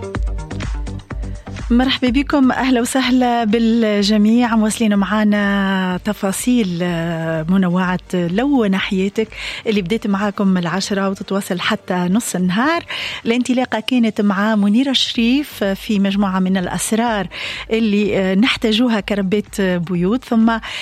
مرحبا بكم، أهلا وسهلا بالجميع. مواصلين معنا تفاصيل منوعة لو ناحيتك اللي بديت معاكم 10 وتتواصل حتى نص النهار. الانطلاقة كانت مع منيرة شريف في مجموعة من الأسرار اللي نحتاجوها كربات بيوت، ثم